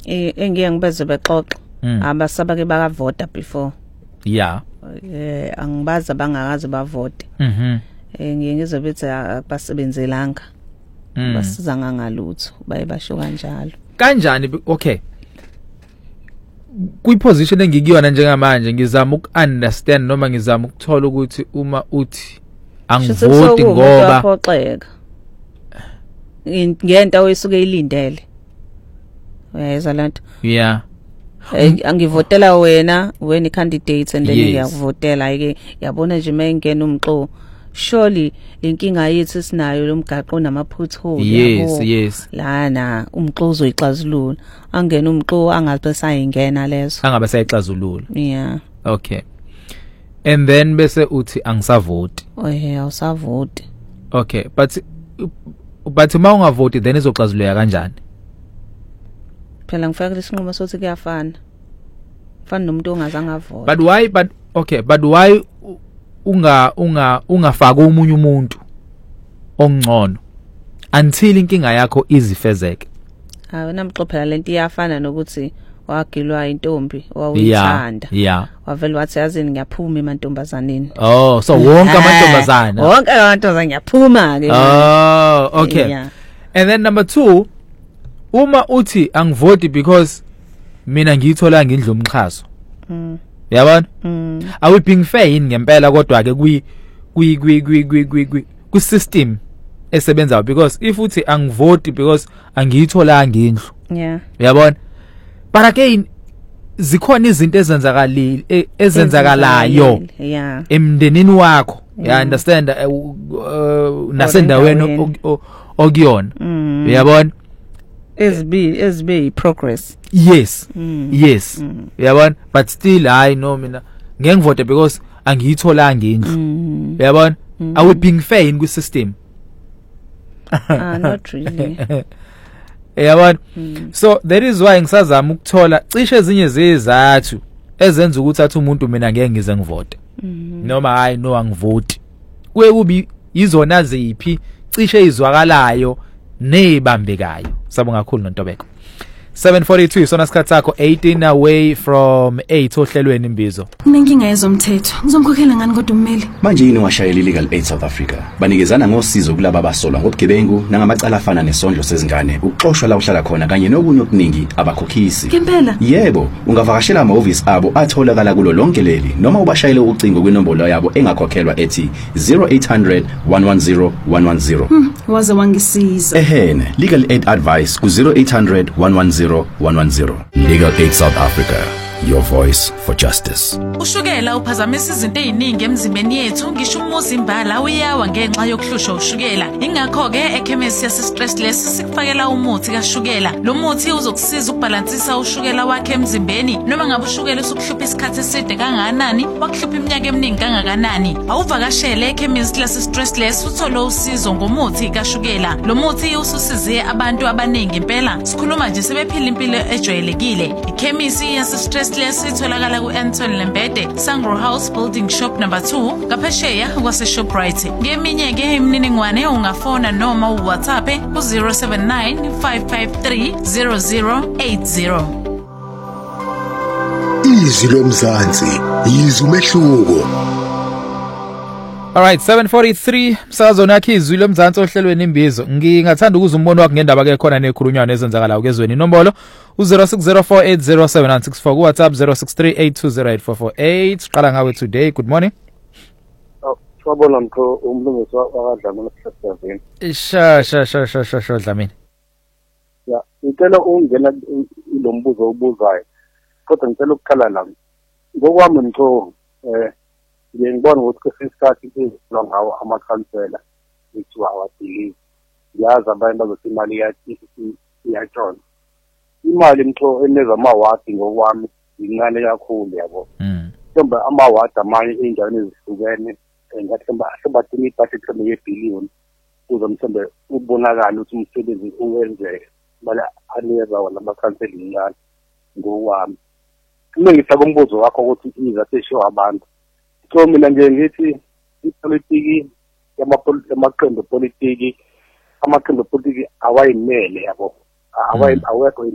engiye ngibeze bexoxa abasabake bakavota before. Yeah. Angibaza bangakaze bavote. Ngiye ngize bethi basebenzelanga. Basiza ngalutho baye basho kanjalo. Kanjani okay. Kuyiposition engikuyona njengamanje ngizama ukunderstand noma ngizama ukuthola ukuthi uma uthi angivoti ngoba uphoxeka. Ngento oyisuke ilindele. Uyayizwa lanto? Yeah. Angivotela wena candidate and then ngiyakuvotela ke yabona nje mengena umxo surely inkinga yethu sinayo lomgaqo namaphuthole yabo yes lana umxo uzoyixazulula angena umxo angabe sayingena lezo angabe sayixazulula yeah okay and then bese uthi angisavoti awusavoti okay but uma ungavoti then izoxazuleka kanjani phela ngifaka isinqumo sothi kuyafana fana nomuntu ongazange avota but why ungafaka umunye umuntu ongcono until inkinga yakho izifezeke wena mxophela lento iyafana nokuthi wagilwa intombi wawuyithanda wavela wathi yazini ngiyaphuma emantombazaneni so wonke amantombazana ngiyaphuma ke okay and then number 2 uma uthi angivoti because mina ngiyithola ngindlu umxhaso yabona are we being fair in ngempela kodwa ke ku system esebenzayo because if uthi angivoti because angiyithola ngindlu yabona but again zikhona izinto ezenzakalayo emndenini wakho you understand nasendaweni okuyona yabona SB progress yes yabona but still I know mina ngiyengivote because angiyithola ngindlu yabona are we being fair in ku system not really yabona so that is why ngisazama ukuthola cishe ezinye zezathu ezenza ukuthi athi umuntu mina ngeke ngize ngivote noma hayi no angivoti kubi izona ziphi cishe izwakalayo nebambekayo sabonga kakhulu noNtobeko 742 sona sikhathi sakho 18 away from 8 ohlelweni imbizo Ninkinga yezomthetho ngizomkhokhela ngani kodwa ummeli manje yini washayela Legal Aid South Africa banikezana ngosizo kulabo abasolwa ngobugebengu nangamacala afana nesondlo sezingane ukuxoshwa la uhlala khona kanye nokunye okuningi abakhokhisi ngempela yebo ungavakashela amahhovisi abo atholakala kulo lonke leli noma ubashayele ucingo kwinombolo yabo engakhokhelwa ethi 0800 110 110 waze wangisiza ehene Legal Aid Advice ku 0800 110 110 Legal Aid South Africa, your voice for justice. Ushukela uphazamisa izinto eziningi emzimbeni yethu ngisho umuzi imbala uyawa ngenxa yokuhlushwa ushukela ingakho ke ekhemisi yase Stressless sikufakela umuthi kaShukela lo muthi uzokusiza ukubalansisa ushukela wakhe emzimbeni noma ngabe ushukela usukuhlupha isikhathi eside kangakanani wakuhlupha iminyaka eminingi kangakanani awuvakashele ekhemisi yase Stressless uthole usizo ngomuthi kaShukela lo muthi ususize abantu abaningi impela sikhuluma nje sebephila impilo ejwayelekile ikhemisi yase Stressless itholakala ku Anton Lembede Sangro House Building Shop number 2 ngaphesheya kwase Shoprite ngeminye ke imininingwane ungafona noma uWhatsApp ku 079 553 0080 Izwi lomzansi yizwi umehluko. Alright 743 msazona yakhe izwi lomzansi ohlelweni imbizo ngingathanda ukuza umbono wakhe ngendaba ke khona nekhulunywana ezenzakalayo kezweni inombolo u0604807964 ku WhatsApp 0638208448 qala ngawe today good morning Swabona mkho umlungisi wakadlamini eShadlavini sha Dlamini ya ngicela ungena ilombuzo obuzayo kodwa ngicela ukukhala la ngokwami mkho ngiyibona ukuthi kwesikhathi ezidlula ngawo amakhansela ekuthiwa awadilive yazi abantu bazothi imali iyatshona imali mtho eneza amawadi ngokwami incane kakhulu yabo mhlawumbe amawadi amanye endaweni ezihlukene ngathi mhlawumbe ibudget ye-billion kuze mhlawumbe ubonakala ukuthi umsebenzi uwenzeke mali anikeza wona amakhansela incane ngokwami kulungisa kombuzo wakho ukuthi iza sesho abantu so mina nje ngithi ipolitiki amaqembu politiki awayimele yabo awekho